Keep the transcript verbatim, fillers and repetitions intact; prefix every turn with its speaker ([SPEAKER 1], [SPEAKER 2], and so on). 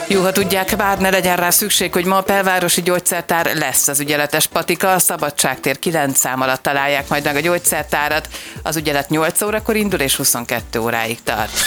[SPEAKER 1] Jó, ha tudják, bár ne legyen rá szükség, hogy ma a belvárosi gyógyszertár lesz az ügyeletes patika. A Szabadságtér kilenc szám alatt találják majd meg a gyógyszertárat. Az ügyelet nyolc órakor indul és huszonkettő óráig tart.